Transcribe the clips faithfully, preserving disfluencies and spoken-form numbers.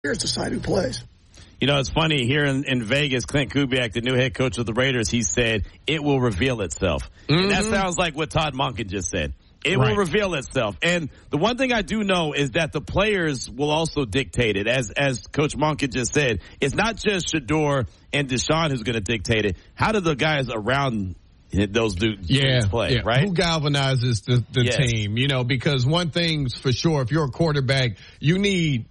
Here's the side who plays. You know, it's funny, here in, in Vegas, Clint Kubiak, the new head coach of the Raiders, he said, it will reveal itself. Mm-hmm. And that sounds like what Todd Monken just said. It right. will reveal itself. And the one thing I do know is that the players will also dictate it. As as Coach Monken just said, it's not just Shedeur and Deshaun who's going to dictate it. How do the guys around those dudes yeah, play, yeah. right? Who galvanizes the, the yes. team? You know, because one thing's for sure, if you're a quarterback, you need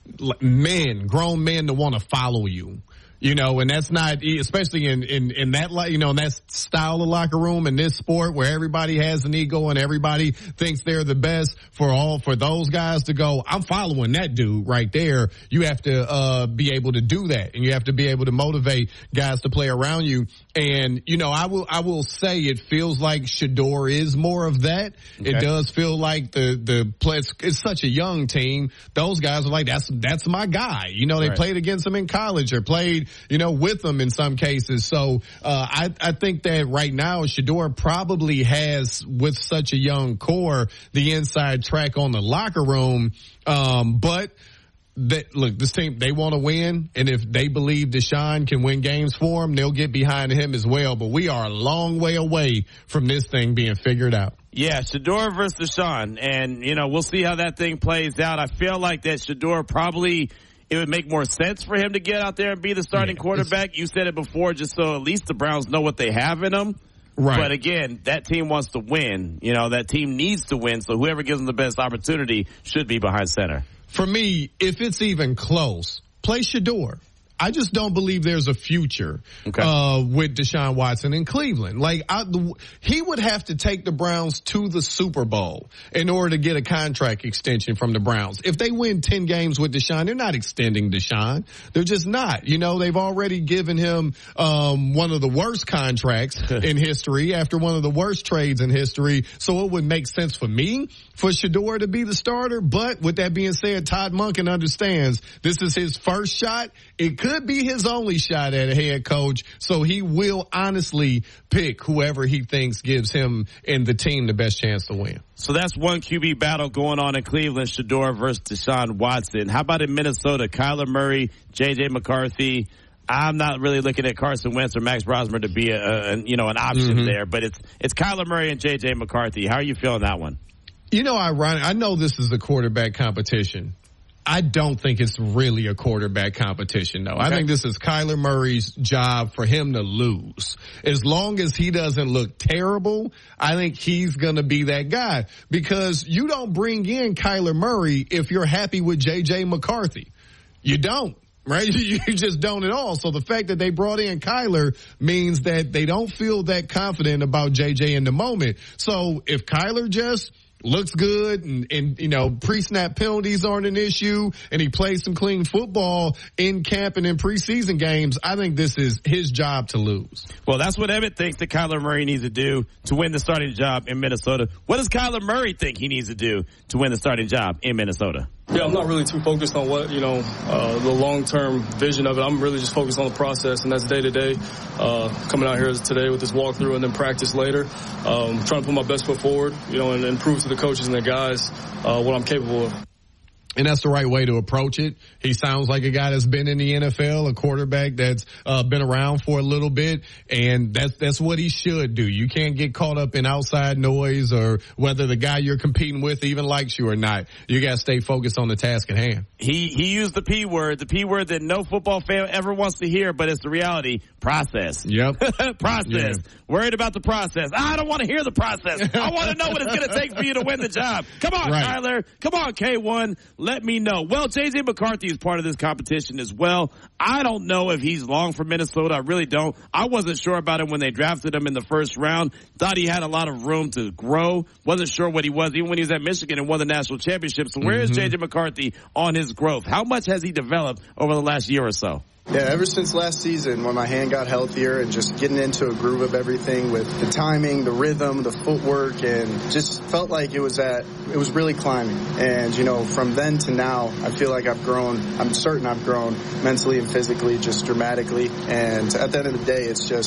men, grown men to want to follow you. You know, and that's not, especially in, in, in that, you know, in that style of locker room in this sport where everybody has an ego and everybody thinks they're the best, for all, for those guys to go, I'm following that dude right there. You have to, uh, be able to do that, and you have to be able to motivate guys to play around you. And, you know, I will, I will say it feels like Shedeur is more of that. Okay. It does feel like the, the play, it's, it's such a young team. Those guys are like, that's, that's my guy. You know, they right. played against him in college or played, you know, with them in some cases. So, uh, I, I think that right now Shedeur probably has, with such a young core, the inside track on the locker room. Um, but that, look, this team, they want to win. And if they believe Deshaun can win games for them, they'll get behind him as well. But we are a long way away from this thing being figured out. Yeah, Shedeur versus Deshaun. And, you know, we'll see how that thing plays out. I feel like that Shedeur probably, it would make more sense for him to get out there and be the starting yeah, quarterback. You said it before, just so at least the Browns know what they have in them. Right. But again, that team wants to win. You know, that team needs to win. So whoever gives them the best opportunity should be behind center. For me, if it's even close, play Shedeur. I just don't believe there's a future okay. uh with Deshaun Watson in Cleveland. Like, I, the, he would have to take the Browns to the Super Bowl in order to get a contract extension from the Browns. If they win ten games with Deshaun, they're not extending Deshaun. They're just not. You know, they've already given him um one of the worst contracts in history after one of the worst trades in history. So it would make sense for me for Shedeur to be the starter. But with that being said, Todd Monken understands this is his first shot. It could be his only shot at a head coach, so he will honestly pick whoever he thinks gives him and the team the best chance to win. So that's one Q B battle going on in Cleveland, Shedeur versus Deshaun Watson. How about in Minnesota, Kyler Murray, J J McCarthy? I'm not really looking at Carson Wentz or Max Brosmer to be a, a you know an option mm-hmm. there, but it's it's Kyler Murray and J J McCarthy. How are you feeling that one? You know, ironic. I know this is a quarterback competition. I don't think it's really a quarterback competition, though. Okay. I think this is Kyler Murray's job for him to lose. As long as he doesn't look terrible, I think he's going to be that guy. Because you don't bring in Kyler Murray if you're happy with J J McCarthy. You don't. Right? You just don't at all. So the fact that they brought in Kyler means that they don't feel that confident about J J in the moment. So if Kyler just looks good and, and, you know, pre-snap penalties aren't an issue and he plays some clean football in camp and in preseason games, I think this is his job to lose. Well, that's what Emmett thinks that Kyler Murray needs to do to win the starting job in Minnesota. What does Kyler Murray think he needs to do to win the starting job in Minnesota? Yeah, I'm not really too focused on what, you know, uh, the long-term vision of it. I'm really just focused on the process, and that's day-to-day. Uh, coming out here today with this walkthrough and then practice later. Um, trying to put my best foot forward, you know, and, and prove to the coaches and the guys uh, what I'm capable of. And that's the right way to approach it. He sounds like a guy that's been in the N F L, a quarterback that's uh, been around for a little bit, and that's that's what he should do. You can't get caught up in outside noise or whether the guy you're competing with even likes you or not. You got to stay focused on the task at hand. He he used the P word, the P word that no football fan ever wants to hear, but it's the reality. Process. Yep. process. Yeah. Worried about the process. I don't want to hear the process. I want to know what it's going to take for you to win the job. Come on, right. Kyler. Come on, K one. Let me know. Well, J J McCarthy is part of this competition as well. I don't know if he's long for Minnesota. I really don't. I wasn't sure about him when they drafted him in the first round. Thought he had a lot of room to grow. Wasn't sure what he was, even when he was at Michigan and won the national championship. So where mm-hmm. is J J McCarthy on his growth? How much has he developed over the last year or so? Yeah, ever since last season when my hand got healthier and just getting into a groove of everything with the timing, the rhythm, the footwork, and just felt like it was at, it was really climbing. And, you know, from then to now, I feel like I've grown, I'm certain I've grown mentally and physically just dramatically. And at the end of the day, it's just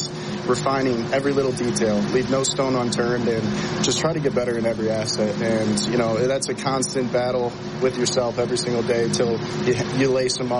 refining every little detail, leave no stone unturned, and just try to get better in every asset. And, you know, that's a constant battle with yourself every single day until you, you lace them up.